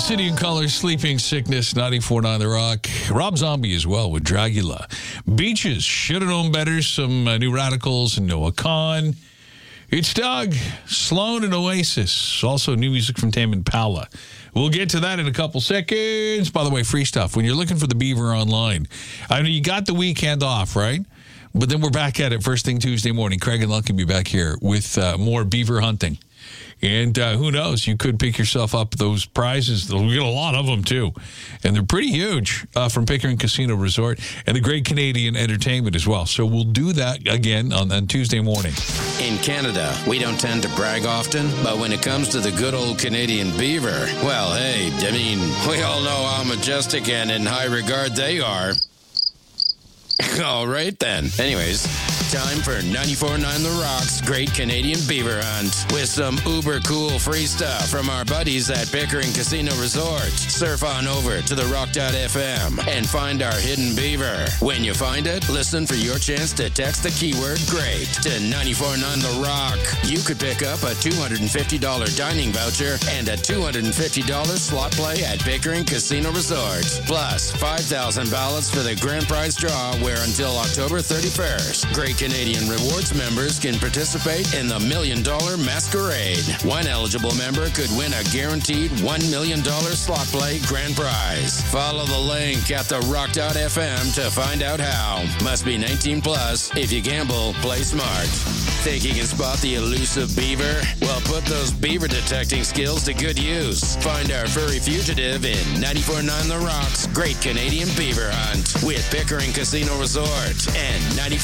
City in Color, Sleeping Sickness, 94.9 The Rock. Rob Zombie as well with Dragula. Beaches, should have known better. Some New Radicals and Noah Khan. It's Doug, Sloan, and Oasis. Also new music from Tame Impala. We'll get to that in a couple seconds. By the way, free stuff. When you're looking for the Beaver online, I know you got the weekend off, right? But then we're back at it first thing Tuesday morning. Craig and Luck can be back here with more beaver hunting. And who knows, you could pick yourself up those prizes. We get a lot of them, too. And they're pretty huge from Pickering Casino Resort and the Great Canadian Entertainment as well. So we'll do that again on Tuesday morning. In Canada, we don't tend to brag often, but when it comes to the good old Canadian beaver, well, hey, I mean, we all know how majestic and in high regard they are. All right, then. Anyways, time for 94.9 The Rock's Great Canadian Beaver Hunt with some uber cool free stuff from our buddies at Pickering Casino Resort. Surf on over to therock.fm and find our hidden beaver. When you find it, listen for your chance to text the keyword GREAT to 94.9 The Rock. You could pick up a $250 dining voucher and a $250 slot play at Pickering Casino Resort. Plus, 5,000 ballots for the grand prize draw where until October 31st, Great Canadian Rewards members can participate in the $1 Million Masquerade. One eligible member could win a guaranteed $1 million slot play grand prize. Follow the link at therock.fm to find out how. Must be 19 plus. If you gamble, play smart. Think you can spot the elusive beaver? Well, put those beaver detecting skills to good use. Find our furry fugitive in 94.9 The Rock's Great Canadian Beaver Hunt with Pickering Casino Resort and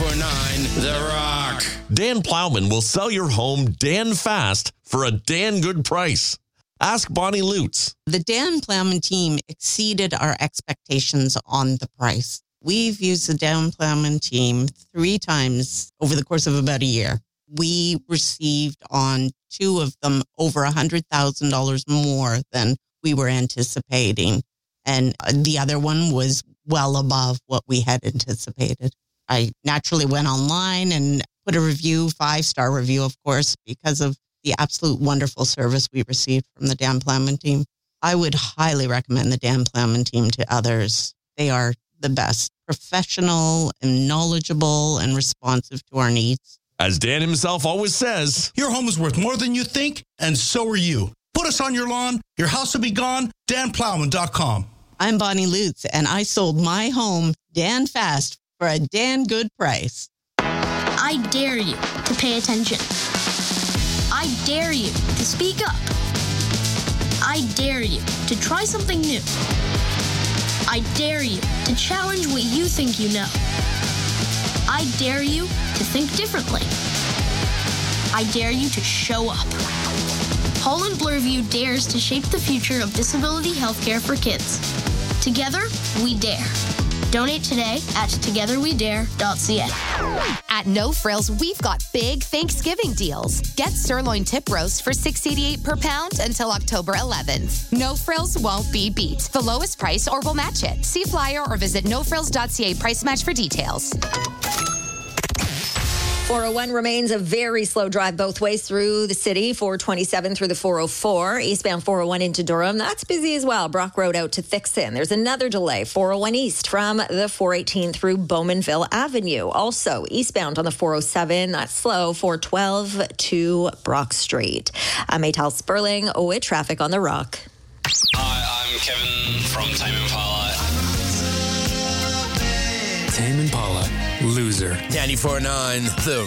94.9 The Rock. Dan Plowman will sell your home Dan fast for a Dan good price. Ask Bonnie Lutz. The Dan Plowman team exceeded our expectations on the price. We've used the Dan Plowman team 3 times over the course of about a year. We received on 2 of them over $100,000 more than we were anticipating. And the other one was well above what we had anticipated. I naturally went online and put a review, 5-star review, of course, because of the absolute wonderful service we received from the Dan Plowman team. I would highly recommend the Dan Plowman team to others. They are the best, professional and knowledgeable and responsive to our needs. As Dan himself always says, your home is worth more than you think, and so are you. Put us on your lawn, your house will be gone, danplowman.com. I'm Bonnie Lutz, and I sold my home Dan fast for a Dan good price. I dare you to pay attention. I dare you to speak up. I dare you to try something new. I dare you to challenge what you think you know. I dare you to think differently. I dare you to show up. Holland Bloorview dares to shape the future of disability healthcare for kids. Together, we dare. Donate today at togetherwedare.ca. At No Frills, we've got big Thanksgiving deals. Get sirloin tip roast for $6.88 per pound until October 11th. No Frills won't be beat. The lowest price or we'll match it. See flyer or visit nofrills.ca price match for details. 401 remains a very slow drive both ways through the city. 427 through the 404. Eastbound 401 into Durham. That's busy as well. Brock Road out to Thixon. There's another delay. 401 East from the 418 through Bowmanville Avenue. Also eastbound on the 407. That's slow. 412 to Brock Street. I'm Maytal Sperling with traffic on the Rock. Hi, I'm Kevin from Tame Impala. Tame Impala, Loser. 94.9 The